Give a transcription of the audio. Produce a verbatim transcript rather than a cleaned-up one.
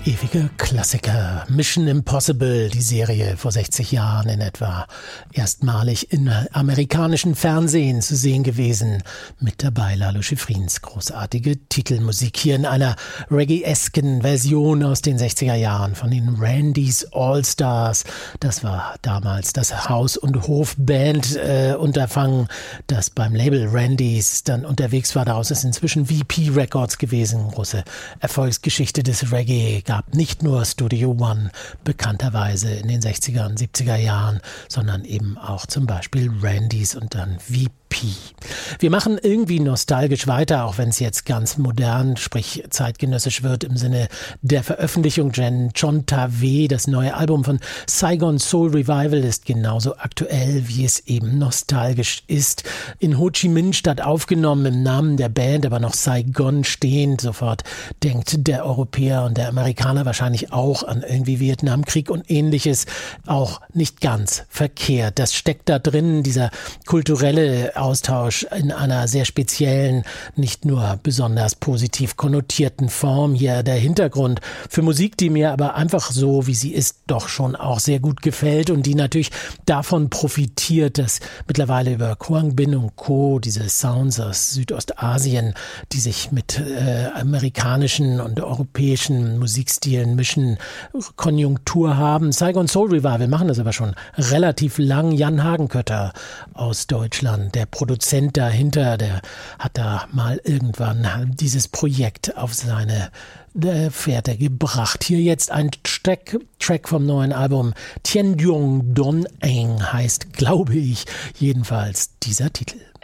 ewige Klassiker. Mission Impossible, die Serie vor sechzig Jahren in etwa. Erstmalig in amerikanischen Fernsehen zu sehen gewesen. Mit dabei Lalo Schifrins großartige Titelmusik hier in einer Reggae-esken Version aus den sechziger Jahren von den Randys All-Stars. Das war damals das Haus- und Hof-Band-Unterfangen, äh, das beim Label Randys dann unterwegs war. Daraus ist inzwischen V P Records gewesen. Große Erfolgsgeschichte des Reggae. Gab nicht nur Studio One bekannterweise in den sechziger und siebziger Jahren, sondern eben auch zum Beispiel Randys und dann V P. Wir machen irgendwie nostalgisch weiter, auch wenn es jetzt ganz modern, sprich zeitgenössisch wird im Sinne der Veröffentlichung. John Tave, das neue Album von Saigon Soul Revival, ist genauso aktuell, wie es eben nostalgisch ist. In Ho Chi Minh Stadt aufgenommen, im Namen der Band, aber noch Saigon stehend. Sofort denkt der Europäer und der Amerikaner wahrscheinlich auch an irgendwie Vietnamkrieg und Ähnliches. Auch nicht ganz verkehrt. Das steckt da drin, dieser kulturelle Austausch in einer sehr speziellen, nicht nur besonders positiv konnotierten Form. Hier der Hintergrund für Musik, die mir aber einfach so, wie sie ist, doch schon auch sehr gut gefällt und die natürlich davon profitiert, dass mittlerweile über Quang Binh und Co. diese Sounds aus Südostasien, die sich mit äh, amerikanischen und europäischen Musikstilen mischen, Konjunktur haben. Saigon Soul Revival machen das aber schon relativ lang. Jan Hagenkötter aus Deutschland, der Produzent dahinter, der hat da mal irgendwann dieses Projekt auf seine Fährte gebracht. Hier jetzt ein Track, Track vom neuen Album Tien Duong Don Eng heißt, glaube ich, jedenfalls dieser Titel.